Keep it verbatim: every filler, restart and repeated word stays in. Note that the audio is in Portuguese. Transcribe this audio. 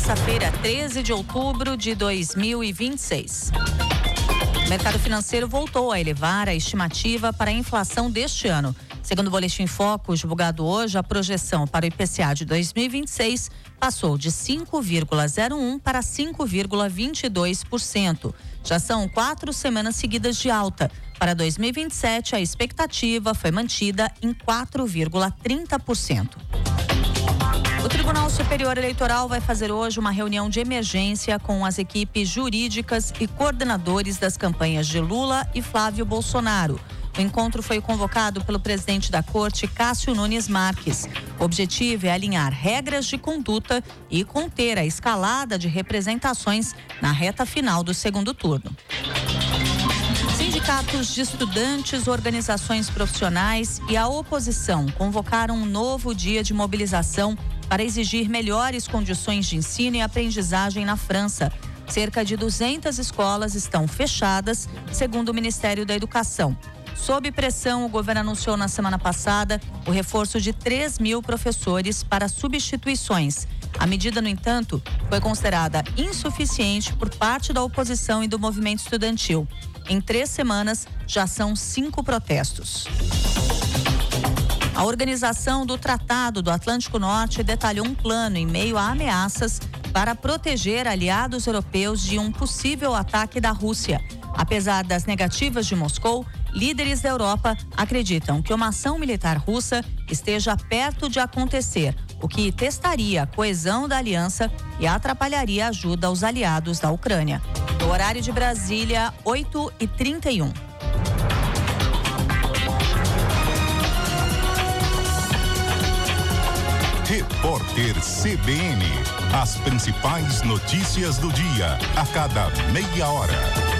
terça-feira, treze de outubro de dois mil e vinte e seis. O mercado financeiro voltou a elevar a estimativa para a inflação deste ano. Segundo o Boletim Focus, divulgado hoje, a projeção para o I P C A de dois mil e vinte e seis passou de cinco vírgula zero um por cento para cinco vírgula vinte e dois por cento. Já são quatro semanas seguidas de alta. Para dois mil e vinte e sete, a expectativa foi mantida em quatro vírgula trinta por cento. O Tribunal Superior Eleitoral vai fazer hoje uma reunião de emergência com as equipes jurídicas e coordenadores das campanhas de Lula e Flávio Bolsonaro. O encontro foi convocado pelo presidente da Corte, Cássio Nunes Marques. O objetivo é alinhar regras de conduta e conter a escalada de representações na reta final do segundo turno. Sindicatos de estudantes, organizações profissionais e a oposição convocaram um novo dia de mobilização para exigir melhores condições de ensino e aprendizagem na França. Cerca de duzentas escolas estão fechadas, segundo o Ministério da Educação. Sob pressão, o governo anunciou na semana passada o reforço de três mil professores para substituições. A medida, no entanto, foi considerada insuficiente por parte da oposição e do movimento estudantil. Em três semanas, já são cinco protestos. A organização do Tratado do Atlântico Norte detalhou um plano em meio a ameaças para proteger aliados europeus de um possível ataque da Rússia. Apesar das negativas de Moscou, líderes da Europa acreditam que uma ação militar russa esteja perto de acontecer, o que testaria a coesão da aliança e atrapalharia a ajuda aos aliados da Ucrânia. No horário de Brasília, oito e trinta e um. Repórter C B N. As principais notícias do dia, a cada meia hora.